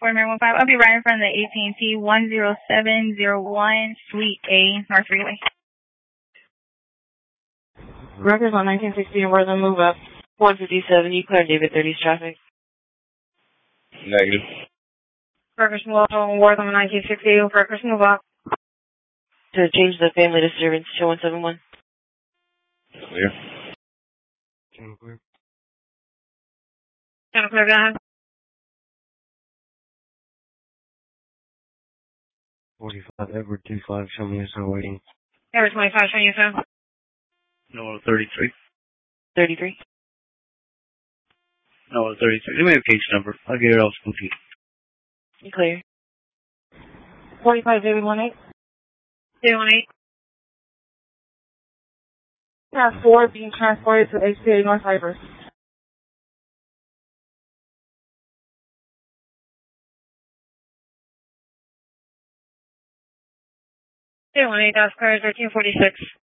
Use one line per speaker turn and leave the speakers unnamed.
4915. I'll be right in front of the AT&T 10701 Suite A, North Freeway.
Records on 1960 and where they move up. 157, you clear David 30's traffic.
Negative.
Records move up on Worth on 1960, records move up. To change the family disturbance to 171.
Clear.
Channel clear.
Channel clear, go ahead.
45, Edward 25, show me yourself waiting.
Edward 25, show me yourself.
No, 33.
33.
No, 33. Give me a case number. I'll get it all complete.
You clear. 45, David 18. David 18. Task 4 being transported to HCA North Cypress. David 18, task clear 1346.